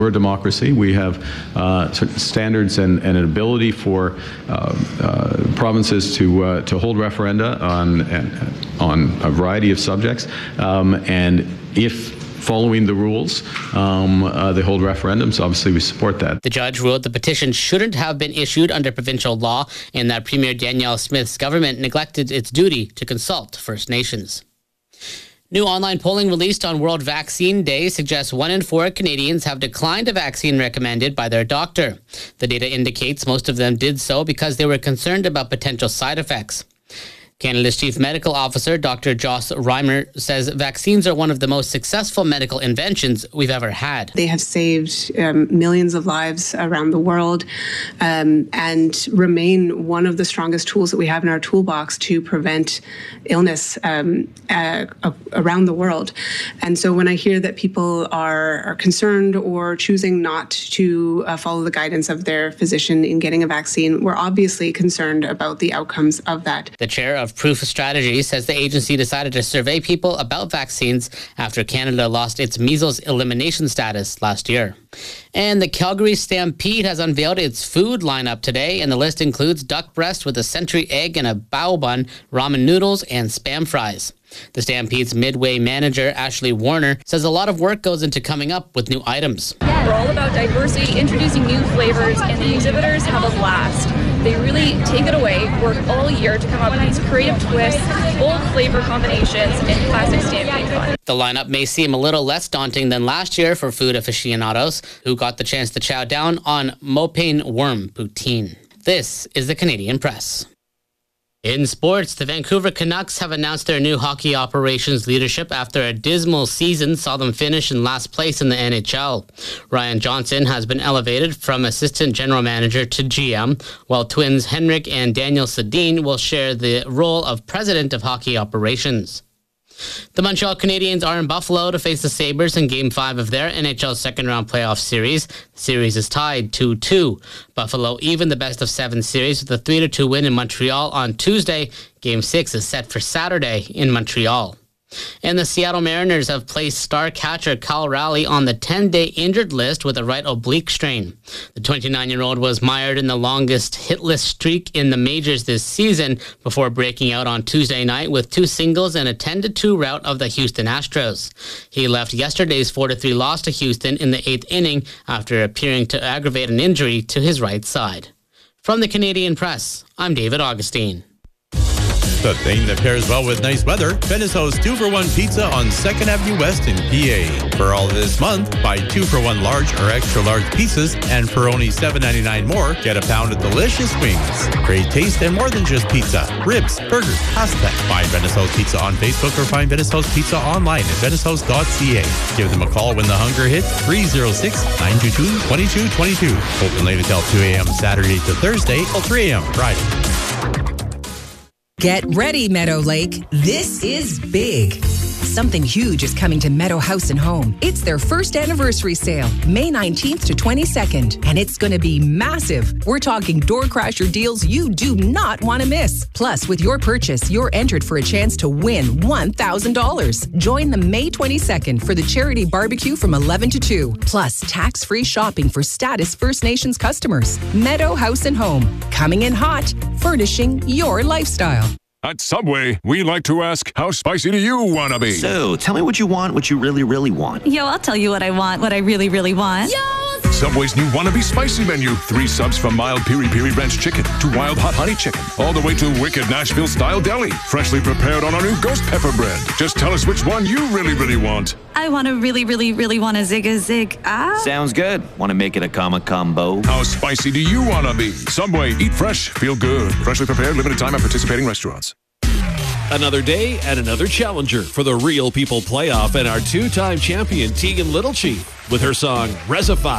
We're a democracy. We have certain standards and an ability for provinces to hold referenda on a variety of subjects. And if following the rules, they hold referendums, obviously we support that. The judge ruled the petition shouldn't have been issued under provincial law and that Premier Danielle Smith's government neglected its duty to consult First Nations. New online polling released on World Vaccine Day suggests 1 in 4 Canadians have declined a vaccine recommended by their doctor. The data indicates most of them did so because they were concerned about potential side effects. Canada's Chief Medical Officer, Dr. Joss Reimer, says vaccines are one of the most successful medical inventions we've ever had. They have saved millions of lives around the world and remain one of the strongest tools that we have in our toolbox to prevent illness around the world. And so when I hear that people are concerned or choosing not to follow the guidance of their physician in getting a vaccine, we're obviously concerned about the outcomes of that. The chair of Proof Strategy says the agency decided to survey people about vaccines after Canada lost its measles elimination status last year. And the Calgary Stampede has unveiled its food lineup today, and the list includes duck breast with a century egg and a bao bun, ramen noodles, and Spam fries. The Stampede's Midway manager, Ashley Warner, says a lot of work goes into coming up with new items. We're all about diversity, introducing new flavors, and the exhibitors have a blast. They really take it away, work all year to come up with these creative twists, bold flavor combinations, and classic Stampede fun. The lineup may seem a little less daunting than last year for food aficionados who got the chance to chow down on Mopane worm poutine. This is the Canadian Press. In sports, the Vancouver Canucks have announced their new hockey operations leadership after a dismal season saw them finish in last place in the NHL. Ryan Johnson has been elevated from assistant general manager to GM, while twins Henrik and Daniel Sedin will share the role of president of hockey operations. The Montreal Canadiens are in Buffalo to face the Sabres in Game 5 of their NHL second-round playoff series. The series is tied 2-2. Buffalo even the best-of-7 series with a 3-2 win in Montreal on Tuesday. Game 6 is set for Saturday in Montreal. And the Seattle Mariners have placed star catcher Cal Raleigh on the 10-day injured list with a right oblique strain. The 29-year-old was mired in the longest hitless streak in the majors this season before breaking out on Tuesday night with 2 singles and a 10-2 rout of the Houston Astros. He left yesterday's 4-3 loss to Houston in the 8th inning after appearing to aggravate an injury to his right side. From the Canadian Press, I'm David Augustine. The thing that pairs well with nice weather, Venice House 2-for-1 pizza on 2nd Avenue West in PA. For all this month, buy 2-for-1 large or extra large pizzas, and for only $7.99 more, get a pound of delicious wings. Great taste and more than just pizza. Ribs, burgers, pasta. Find Venice House Pizza on Facebook or find Venice House Pizza online at venicehouse.ca. Give them a call when the hunger hits, 306-922-2222. Open late until 2 a.m. Saturday to Thursday till 3 a.m. Friday. Get ready, Meadow Lake. This is big. Something huge is coming to Meadow House and Home. It's their first anniversary sale, May 19th to 22nd, and it's going to be massive. We're talking door crasher deals you do not want to miss. Plus, with your purchase, you're entered for a chance to win $1,000. Join them May 22nd for the charity barbecue from 11 to 2. Plus, tax-free shopping for Status First Nations customers. Meadow House and Home, coming in hot, furnishing your lifestyle. At Subway, we like to ask, how spicy do you want to be? So, tell me what you want, what you really, really want. Yo, I'll tell you what I want, what I really, really want. Yo! Subway's new Wannabe Spicy menu. 3 subs from mild piri-piri ranch chicken to wild hot honey chicken, all the way to wicked Nashville-style deli. Freshly prepared on our new ghost pepper bread. Just tell us which one you really, really want. I want to really, really, really want a zig. Sounds good. Want to make it a combo? How spicy do you want to be? Subway, eat fresh, feel good. Freshly prepared, limited time at participating restaurants. Another day and another challenger for the Real People Playoff and our 2-time champion Tegan Little Chief with her song Resify.